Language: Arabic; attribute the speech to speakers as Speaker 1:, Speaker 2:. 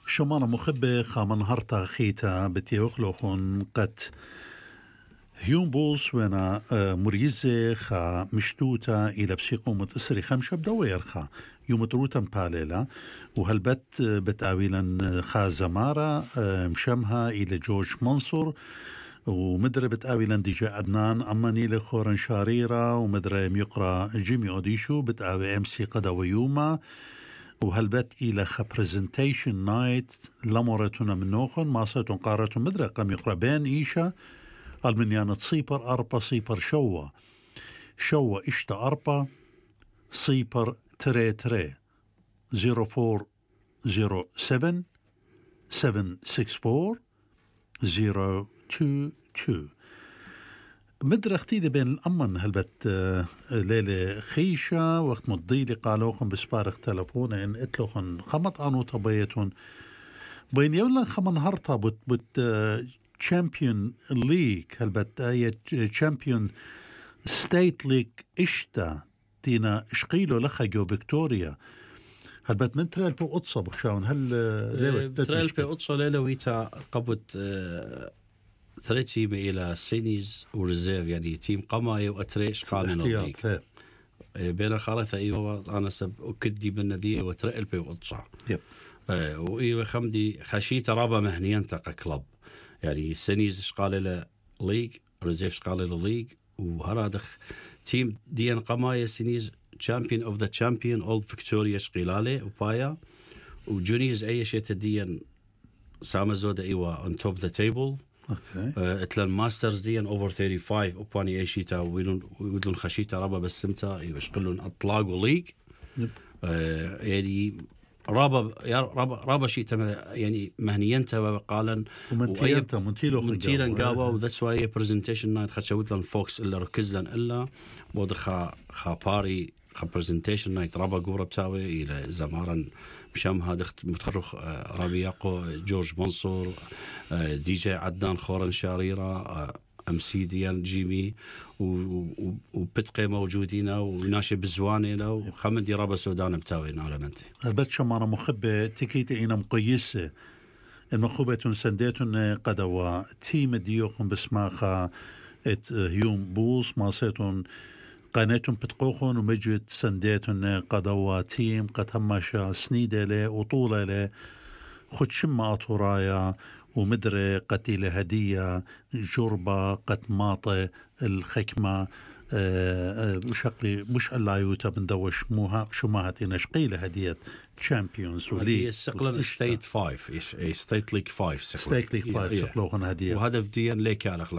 Speaker 1: شمانا مخبة خامن هرتا خيتا بتيوخلوخون قد هيوم بولس وانا مريزة خا مشتوتا إلى بسيقومة إسري خمشة بدوير خا يوم تروتا باليلا وهالبت بتقاويلا خا زمارة مشمها إلى جورج منصور ومدري بتقاويلا ديجا عدنان أماني لخورن شاريرة ومدري ميقرا جيمي أوديشو بتقاوي أمسي قدوي يوما وهالبت إلى خا برزنتيشن نايت لمرتنا من نوخن ما صيتون قارتون مدري قام يقرا بين إيشا المنيانة صيبر أربا صيبر شوا إشتا أربا صيبر تري 0407 764 022 مدري اختيلي بين الأمن هلبت ليلة خيشة وقت مضيلي قالوخن بسبارخ تلفون إن اتلوخن خمط آنو طبيتون بين يولا خمن هرطا بت تشامبيون ليج هلبت آية تشامبيون ستيت ليج إشتا تينا إشقيلو لخا جو فيكتوريا هلبت من تريل بي قطصة بخشاون
Speaker 2: تريل بي قطصة ليلة ويتا قبت ثلاثي إلى سينيز وريزيرف يعني تيم قماي وأتريش قانون الليج بين خالثة أيوة أنا سب أكدي بالنذية وتريل بي قطصة وإيوة خمدي خشيت رابا مهنيان تقى كلب يعني سينيز شقال له ليج ريزيرف شقال له ليج وهرادخ تيم ديان قماي سينيز champion of the champion old Victoria شقيلالي وبايا وجونيز أي شيء تديان سامزودة إيوة on top the table اتلان ماسترز ديان over 35 وباني أي شيء تا ويدلون خشيتا رابا بسمتا إيوة شقلون أطلاق وليج يعني رابا شيء يعني مهنينتا قالن
Speaker 1: ومنتيلنتا
Speaker 2: منتيلن قابا وذاتس واي برزنتيشن نايت خشوت لن فوكس الا ركز لن الا بود خا باري خا برزنتيشن نايت رابا قبره بتاوي الى زمارا مشام هذا متخرخ رابياقو جورج منصور دي جي عدنان خورن شاريرة امسي ديان جيمي وبتقي موجودين وناشي بزوانينا وخمدي رابا سودان بتاوي علامتي
Speaker 1: البت شمانا مخبة تكيتي اينا مقيسة المخبة سنديتون قدوا تيم ديوكم بسماخا ات هيوم بوس ما سيتون قانيتون بتقوخون ومجد سنديتون قدوا تيم قد همشا سنيدة له وطولة له خد شما أطورايا ومدري قتيل هدية جربة قد ماطة الخكمة شقلي مش ألا يوتا من دوش شو ما هاتينا شقيلة هدية تشامبيونز
Speaker 2: ولي السقلن ستيت 5 ستيت ليج 5
Speaker 1: ستيت ليج 5 سقلوخن هدية
Speaker 2: وهدف ديان ليك على